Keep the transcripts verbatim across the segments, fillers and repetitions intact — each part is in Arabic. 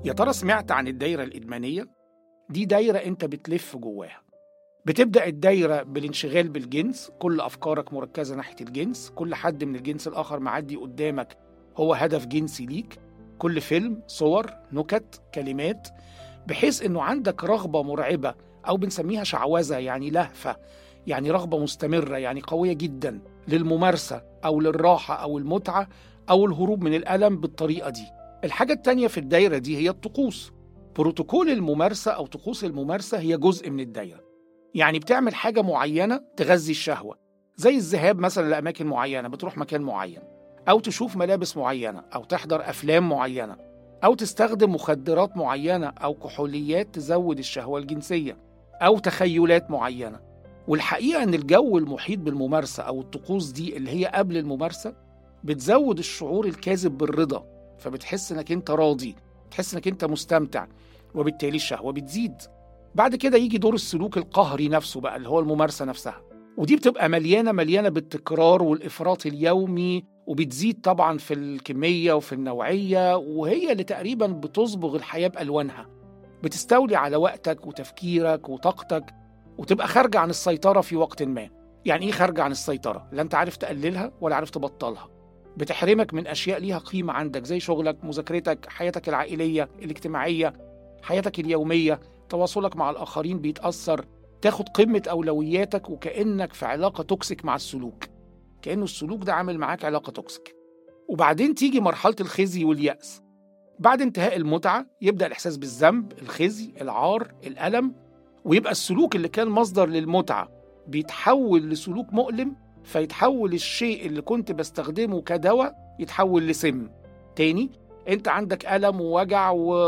يا ترى سمعت عن الدايرة الإدمانية؟ دي دايرة أنت بتلف جواها. بتبدأ الدايرة بالانشغال بالجنس، كل أفكارك مركزة ناحية الجنس، كل حد من الجنس الآخر معدي قدامك هو هدف جنسي ليك، كل فيلم، صور، نكت، كلمات، بحيث أنه عندك رغبة مرعبة أو بنسميها شعوذة، يعني لهفة، يعني رغبة مستمرة، يعني قوية جدا للممارسة أو للراحة أو المتعة أو الهروب من الألم بالطريقة دي. الحاجة التانية في الدايرة دي هي الطقوس. بروتوكول الممارسة أو طقوس الممارسة هي جزء من الدايرة، يعني بتعمل حاجة معينة تغذي الشهوة، زي الذهاب مثلا لأماكن معينة، بتروح مكان معين، أو تشوف ملابس معينة، أو تحضر أفلام معينة، أو تستخدم مخدرات معينة أو كحوليات تزود الشهوة الجنسية، أو تخيلات معينة. والحقيقة أن الجو المحيط بالممارسة أو الطقوس دي اللي هي قبل الممارسة بتزود الشعور الكاذب بالرضا، فبتحس أنك أنت راضي، بتحس أنك أنت مستمتع، وبالتالي الشهوة بتزيد. بعد كده يجي دور السلوك القهري نفسه بقى اللي هو الممارسة نفسها، ودي بتبقى مليانة مليانة بالتكرار والإفراط اليومي، وبتزيد طبعا في الكمية وفي النوعية، وهي اللي تقريبا بتصبغ الحياة بألوانها، بتستولي على وقتك وتفكيرك وطاقتك، وتبقى خارجة عن السيطرة في وقت ما. يعني إيه خارجة عن السيطرة؟ لا أنت عارف تقللها ولا عارف تبطلها. بتحرمك من أشياء ليها قيمة عندك، زي شغلك، مذاكرتك، حياتك العائلية، الاجتماعية، حياتك اليومية، تواصلك مع الآخرين بيتأثر، تاخد قمة أولوياتك، وكأنك في علاقة توكسيك مع السلوك، كأنه السلوك ده عامل معاك علاقة توكسيك. وبعدين تيجي مرحلة الخزي واليأس. بعد انتهاء المتعة يبدأ الإحساس بالذنب، الخزي، العار، الألم، ويبقى السلوك اللي كان مصدر للمتعة بيتحول لسلوك مؤلم، فيتحول الشيء اللي كنت بستخدمه كدواء يتحول لسم تاني. انت عندك ألم ووجع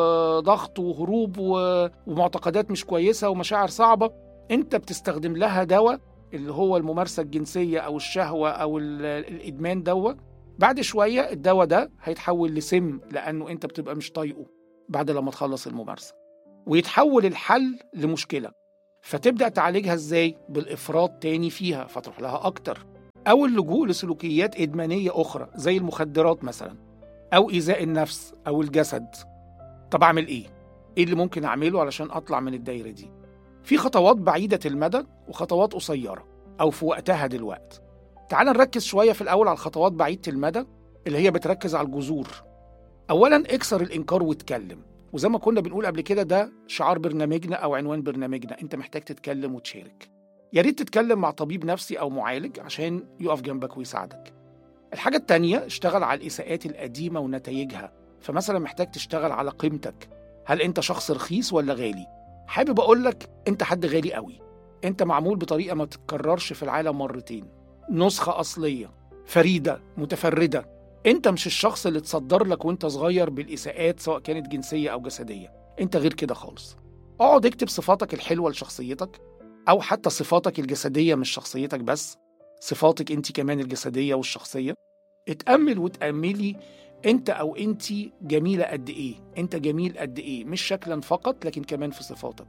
وضغط وهروب ومعتقدات مش كويسة ومشاعر صعبة، انت بتستخدم لها دواء اللي هو الممارسة الجنسية أو الشهوة أو الإدمان دواء. بعد شوية الدواء ده هيتحول لسم، لأنه انت بتبقى مش طايقه بعد لما تخلص الممارسة، ويتحول الحل لمشكلة. فتبدأ تعالجها ازاي؟ بالإفراط تاني فيها، فتروح لها أكتر، أو اللجوء لسلوكيات إدمانية أخرى زي المخدرات مثلا، أو إيذاء النفس أو الجسد. طب أعمل إيه؟ إيه اللي ممكن أعمله علشان أطلع من الدايرة دي؟ في خطوات بعيدة المدى وخطوات قصيرة أو في وقتها دلوقت. تعال نركز شوية في الأول على الخطوات بعيدة المدى اللي هي بتركز على الجذور. أولا اكسر الإنكار واتكلم، وزي ما كنا بنقول قبل كده ده شعار برنامجنا أو عنوان برنامجنا، أنت محتاج تتكلم وتشارك. يا ريت تتكلم مع طبيب نفسي أو معالج عشان يقف جنبك ويساعدك. الحاجة التانية اشتغل على الإساءات القديمة ونتائجها، فمثلا محتاج تشتغل على قيمتك. هل أنت شخص رخيص ولا غالي؟ حابب أقولك أنت حد غالي قوي، أنت معمول بطريقة ما تتكررش في العالم مرتين، نسخة أصلية فريدة متفردة. أنت مش الشخص اللي تصدر لك وأنت صغير بالإساءات سواء كانت جنسية أو جسدية، أنت غير كده خالص. اقعد اكتب صفاتك الحلوة لشخصيتك، أو حتى صفاتك الجسدية مش شخصيتك بس، صفاتك أنت كمان الجسدية والشخصية. اتأمل وتأملي أنت أو أنت جميلة قد إيه، أنت جميل قد إيه، مش شكلا فقط لكن كمان في صفاتك.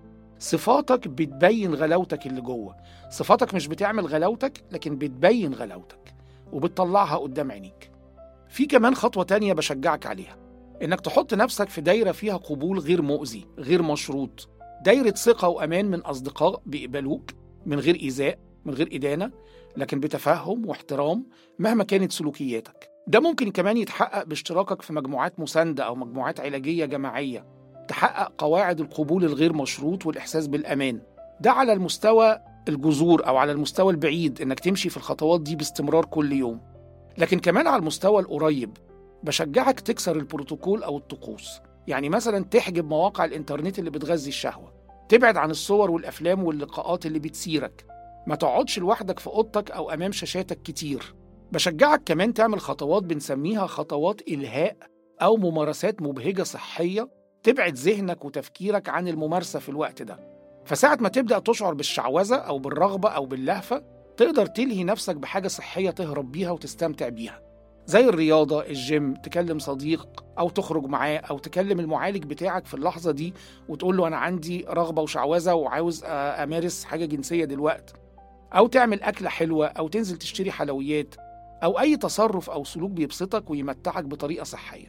صفاتك بتبين غلاوتك اللي جوه، صفاتك مش بتعمل غلاوتك لكن بتبين غلاوتك وبتطلعها قدام عينيك. في كمان خطوة تانية بشجعك عليها، إنك تحط نفسك في دايرة فيها قبول غير مؤذي، غير مشروط، دايرة ثقة وأمان من أصدقاء بيقبلوك من غير إيذاء، من غير إدانة، لكن بتفهم واحترام مهما كانت سلوكياتك. ده ممكن كمان يتحقق باشتراكك في مجموعات مساندة أو مجموعات علاجية جماعية تحقق قواعد القبول الغير مشروط والإحساس بالأمان. ده على المستوى الجذور أو على المستوى البعيد، إنك تمشي في الخطوات دي باستمرار كل يوم. لكن كمان على المستوى القريب بشجعك تكسر البروتوكول أو الطقوس، يعني مثلا تحجب مواقع الإنترنت اللي بتغذي الشهوة، تبعد عن الصور والأفلام واللقاءات اللي بتثيرك، ما تقعدش لوحدك في أوضتك أو أمام شاشاتك كتير. بشجعك كمان تعمل خطوات بنسميها خطوات إلهاء أو ممارسات مبهجة صحية تبعد ذهنك وتفكيرك عن الممارسة في الوقت ده. فساعة ما تبدأ تشعر بالشعوذة أو بالرغبة أو باللهفة تقدر تلهي نفسك بحاجة صحية تهرب بيها وتستمتع بيها، زي الرياضة، الجيم، تكلم صديق أو تخرج معاه، أو تكلم المعالج بتاعك في اللحظة دي وتقول له أنا عندي رغبة وشعوذة وعاوز أمارس حاجة جنسية دلوقت، أو تعمل أكلة حلوة، أو تنزل تشتري حلويات، أو أي تصرف أو سلوك بيبسطك ويمتعك بطريقة صحية.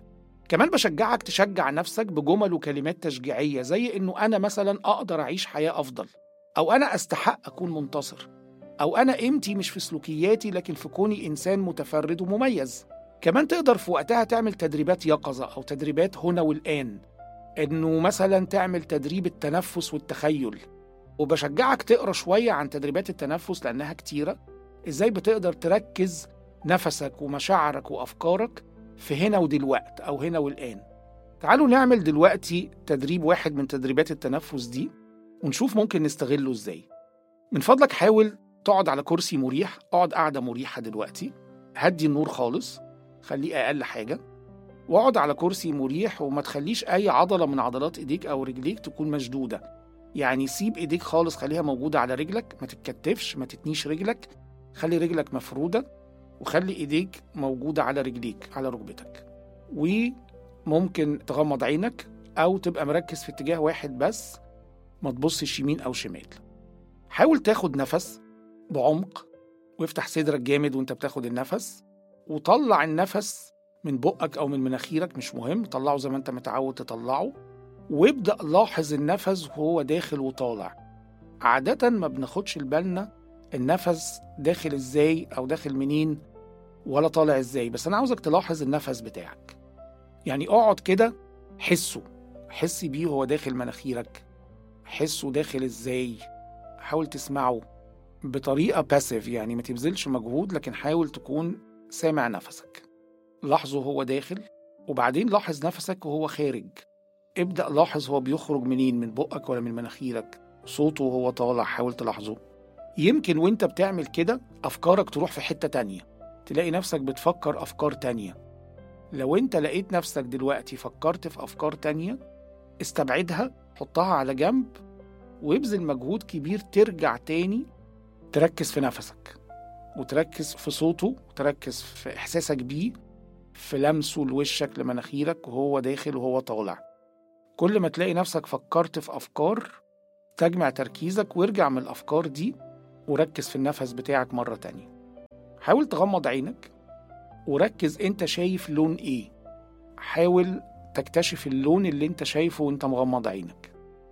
كمان بشجعك تشجع نفسك بجمل وكلمات تشجيعية، زي إنه أنا مثلا أقدر أعيش حياة أفضل، أو أنا أستحق أكون منتصر، أو أنا قيمتي مش في سلوكياتي لكن في كوني إنسان متفرد ومميز. كمان تقدر في وقتها تعمل تدريبات يقظة أو تدريبات هنا والآن، إنه مثلا تعمل تدريب التنفس والتخيل. وبشجعك تقرأ شوية عن تدريبات التنفس لأنها كتيرة، إزاي بتقدر تركز نفسك ومشاعرك وأفكارك في هنا ودلوقت أو هنا والآن. تعالوا نعمل دلوقتي تدريب واحد من تدريبات التنفس دي ونشوف ممكن نستغله إزاي. من فضلك حاول تقعد على كرسي مريح، اقعد قاعدة مريحة دلوقتي، هدي النور خالص، خليه أقل حاجة، واقعد على كرسي مريح وما تخليش أي عضلة من عضلات إيديك أو رجليك تكون مشدودة. يعني سيب إيديك خالص، خليها موجودة على رجلك، ما تتكتفش، ما تتنيش رجلك، خلي رجلك مفرودة وخلي إيديك موجودة على رجليك على ركبتك. وممكن تغمض عينك أو تبقى مركز في اتجاه واحد بس، ما تبصش يمين أو شمال. حاول تاخد نفس بعمق وافتح صدرك جامد وانت بتاخد النفس، وطلع النفس من بقك أو من مناخيرك، مش مهم، طلعه زي ما انت متعود تطلعه، وابدأ لاحظ النفس وهو داخل وطالع. عادة ما بناخدش البالنا النفس داخل ازاي أو داخل منين ولا طالع ازاي، بس أنا عاوزك تلاحظ النفس بتاعك. يعني اقعد كده، حسه، حسي بيه وهو داخل مناخيرك، حسه داخل ازاي، حاول تسمعه بطريقة باسيف، يعني ما تبذلش مجهود لكن حاول تكون سامع نفسك. لاحظه هو داخل، وبعدين لاحظ نفسك وهو خارج. ابدأ لاحظ هو بيخرج منين، من بقك ولا من مناخيرك، صوته وهو طالع حاول تلاحظه. يمكن وانت بتعمل كده أفكارك تروح في حتة تانية، تلاقي نفسك بتفكر أفكار تانية. لو انت لقيت نفسك دلوقتي فكرت في أفكار تانية، استبعدها، حطها على جنب، وابذل مجهود كبير ترجع تاني تركز في نفسك وتركز في صوته وتركز في إحساسك بيه، في لمسه لوشك لمناخيرك وهو داخل وهو طالع. كل ما تلاقي نفسك فكرت في أفكار، تجمع تركيزك وارجع من الأفكار دي وركز في النفس بتاعك مرة تانية. حاول تغمض عينك وركز انت شايف لون ايه. حاول تكتشف اللون اللي انت شايفه وانت مغمض عينك،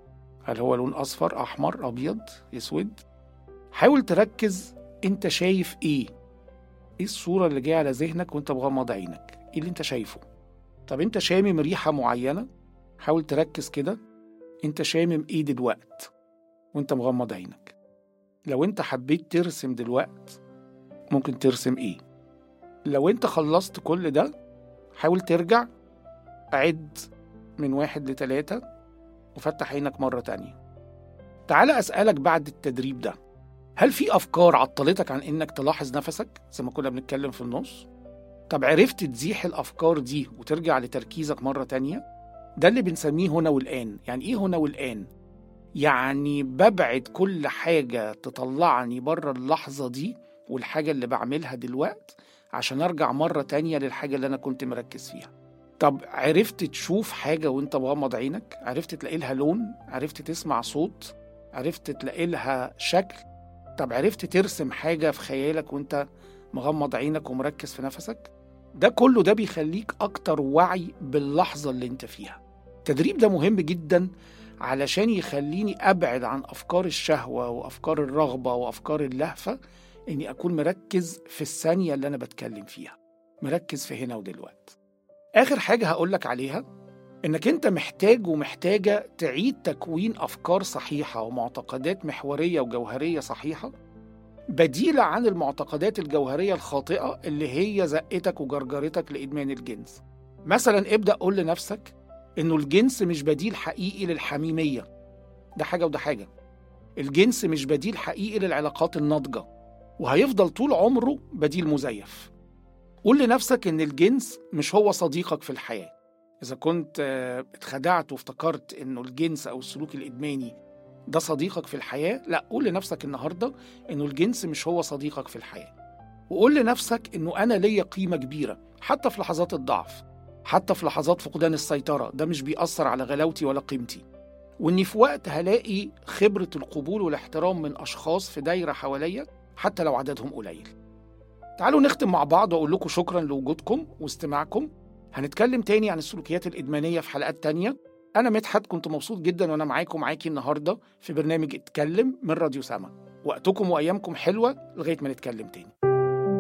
هل هو لون أصفر، أحمر، أبيض، أسود؟ حاول تركز انت شايف ايه، ايه الصورة اللي جاية على ذهنك وانت مغمض عينك، ايه اللي انت شايفه؟ طب انت شامم ريحة معينة، حاول تركز كده انت شامم ايه دلوقت وانت مغمض عينك. لو انت حبيت ترسم دلوقت ممكن ترسم ايه؟ لو انت خلصت كل ده حاول ترجع، عد من واحد لتلاتة وفتح عينك مرة تانية. تعال أسألك بعد التدريب ده، هل في أفكار عطلتك عن إنك تلاحظ نفسك زي ما كنا بنتكلم في النص؟ طب عرفت تزيح الأفكار دي وترجع لتركيزك مرة تانية؟ ده اللي بنسميه هنا والآن. يعني إيه هنا والآن؟ يعني ببعد كل حاجة تطلعني بره اللحظة دي والحاجة اللي بعملها دلوقت عشان أرجع مرة تانية للحاجة اللي أنا كنت مركز فيها. طب عرفت تشوف حاجة وانت مغمض عينك؟ عرفت تلاقي لها لون؟ عرفت تسمع صوت؟ عرفت تلاقي لها شكل؟ طب عرفت ترسم حاجة في خيالك وانت مغمض عينك ومركز في نفسك؟ ده كله ده بيخليك أكتر وعي باللحظة اللي انت فيها. التدريب ده مهم جدا علشان يخليني أبعد عن أفكار الشهوة وأفكار الرغبة وأفكار اللهفة، إني أكون مركز في الثانية اللي أنا بتكلم فيها، مركز في هنا ودلوقتي. آخر حاجة هقولك عليها إنك أنت محتاج ومحتاجة تعيد تكوين أفكار صحيحة ومعتقدات محورية وجوهرية صحيحة، بديلة عن المعتقدات الجوهرية الخاطئة اللي هي زقتك وجرجرتك لإدمان الجنس. مثلا ابدأ قول لنفسك إنه الجنس مش بديل حقيقي للحميمية، ده حاجة وده حاجة. الجنس مش بديل حقيقي للعلاقات الناضجة، وهيفضل طول عمره بديل مزيف. قول لنفسك إن الجنس مش هو صديقك في الحياة. إذا كنت اتخدعت وافتكرت إنه الجنس أو السلوك الإدماني ده صديقك في الحياة، لا، قول لنفسك النهاردة إنه الجنس مش هو صديقك في الحياة. وقول لنفسك إنه أنا ليا قيمة كبيرة حتى في لحظات الضعف، حتى في لحظات فقدان السيطرة، ده مش بيأثر على غلاوتي ولا قيمتي. وإني في وقت هلاقي خبرة القبول والاحترام من أشخاص في دايرة حواليا حتى لو عددهم قليل. تعالوا نختم مع بعض وأقول لكم شكرا لوجودكم واستماعكم. هنتكلم تاني عن السلوكيات الإدمانية في حلقات تانية. أنا مدحت، كنت مبسوط جدا وأنا معاكم معاكي النهاردة في برنامج اتكلم من راديو سما. وقتكم وأيامكم حلوة لغاية ما نتكلم تاني.